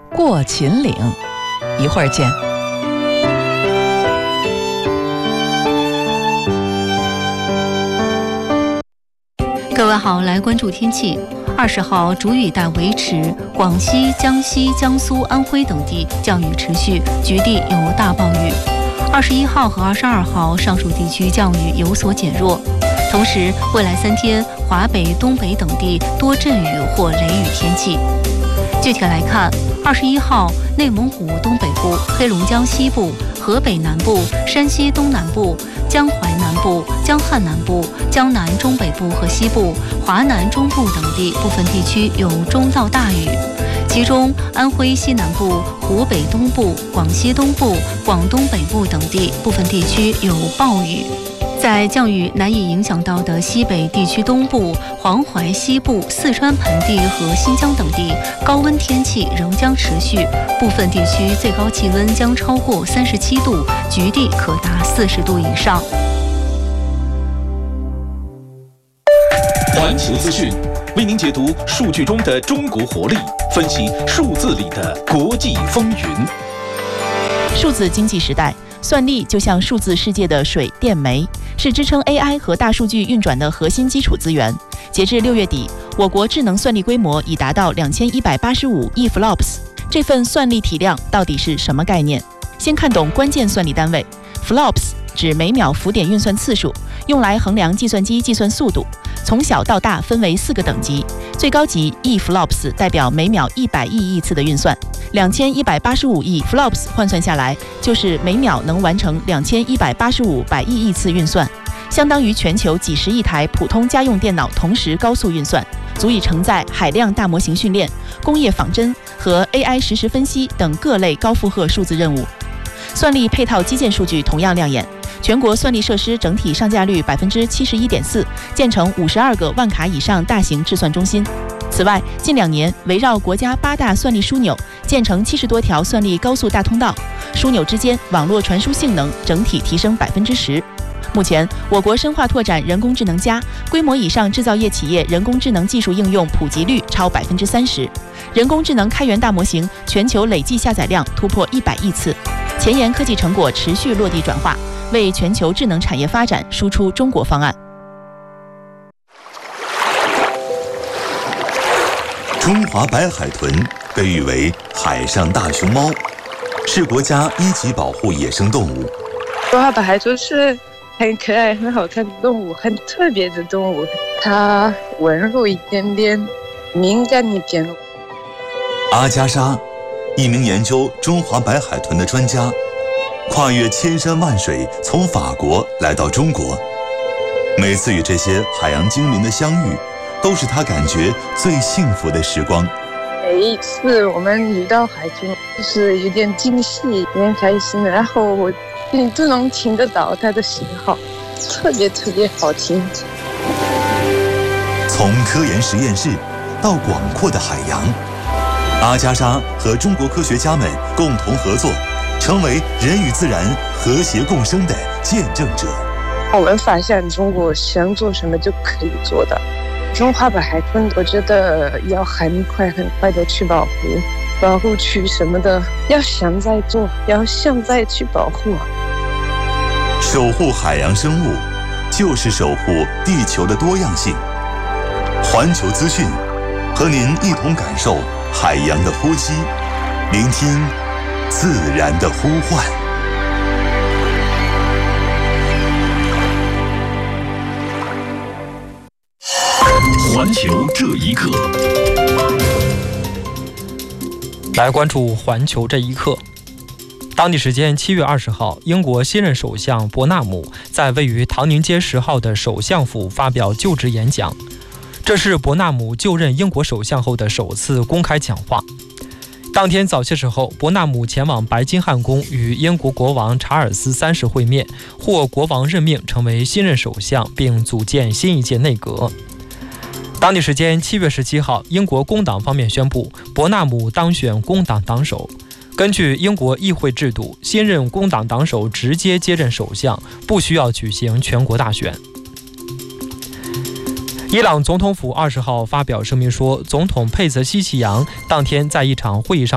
过秦岭，一会儿见。 各位好，来关注天气。20号主雨带维持，广西、江西、江苏、安徽等地降雨持续，局地有大暴雨。21号和22号上述地区降雨有所减弱。同时，未来3天，华北、东北等地多阵雨或雷雨天气。具体来看，21号内蒙古东北部、黑龙江西部、河北南部、山西东南部、江淮南部、江汉南部、江南中北部和西部、华南中部等地部分地区有中到大雨，其中安徽西南部、湖北东部、广西东部、广东北部等地部分地区有暴雨。在降雨难以影响到的西北地区东部、黄淮西部、四川盆地和新疆等地，高温天气仍将持续，部分地区最高气温将超过37度，局地可达40度以上。 环球资讯为您解读数据中的中国活力，分析数字里的国际风云。 数字经济时代，算力就像数字世界的水电煤，是支撑 AI 和大数据运转的核心基础资源。截至6月底，我国智能算力规模已达到2185亿 flops。这份算力体量到底是什么概念？先看懂关键算力单位。flops 指每秒浮点运算次数，用来衡量计算机计算速度。从小到大分为4个等级，最高级 亿 flops 代表每秒100亿亿次的运算，2185亿 flops 换算下来就是每秒能完成2185百亿亿次运算，相当于全球几十亿台普通家用电脑同时高速运算，足以承载海量大模型训练、工业仿真和 AI 实时分析等各类高负荷数字任务。算力配套基建数据同样亮眼，全国算力设施整体上架率71.4%，建成52个万卡以上大型制算中心。此外，近2年围绕国家8大算力枢纽，建成70多条算力高速大通道，枢纽之间网络传输性能整体提升10%。目前，我国深化拓展人工智能+，规模以上制造业企业人工智能技术应用普及率超30%，人工智能开源大模型全球累计下载量突破100亿次，前沿科技成果持续落地转化，为全球智能产业发展输出中国方案。 中华白海豚被誉为海上大熊猫，是国家1级保护野生动物。 中华白海豚是很可爱、很好看的动物，很特别的动物。它温柔一点点，敏感一点。 阿加莎，一名研究中华白海豚的专家，跨越千山万水，从法国来到中国。每次与这些海洋精灵的相遇，都是他感觉最幸福的时光。 每一次我们遇到海豚，就是有点惊喜，有点开心，然后我都能听得到它的信号，特别特别好听。 从科研实验室到广阔的海洋，阿加莎和中国科学家们共同合作，成为人与自然和谐共生的见证者。 我们发现中国想做什么就可以做的。中华白海豚，我觉得要很快的去保护区什么的，要现在做，要现在去保护。 守护海洋生物，就是守护地球的多样性。环球资讯，和您一同感受海洋的呼吸，聆听自然的呼唤。 环球这一刻， 来关注环球这一刻。当地时间7月20号，英国新任首相伯纳姆在位于唐宁街10号的首相府发表就职演讲，这是伯纳姆就任英国首相后的首次公开讲话。当天早些时候，伯纳姆前往白金汉宫与英国国王查尔斯3世会面，获国王任命成为新任首相，并组建新一届内阁。当地时间7月17号，英国工党方面宣布伯纳姆当选工党党首。根据英国议会制度，新任工党党首直接接任首相，不需要举行全国大选。伊朗总统府20号发表声明说，总统佩泽西奇扬当天在一场会议上